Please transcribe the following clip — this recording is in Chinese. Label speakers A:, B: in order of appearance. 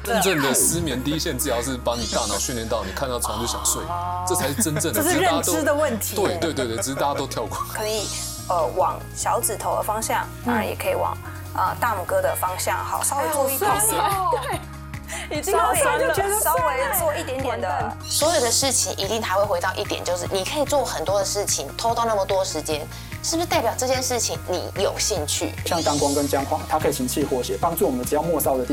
A: 真正的失眠第一线治疗是把你大脑训练到你看到床就想睡，这才是真正的。
B: 这是认知的问题。
A: 对，只是大家都跳过。
C: 可以往小指头的方向，当然也可以往大拇哥的方向，好，稍微做一点点。
B: 对，已经好酸了，
C: 稍微做一点点的。
D: 所有的事情一定还会回到一点，就是你可以做很多的事情，偷到那么多时间，是不是代表这件事情你有兴趣？
E: 像当光跟姜黄，它可以行气活血，帮助我们的只要末梢的地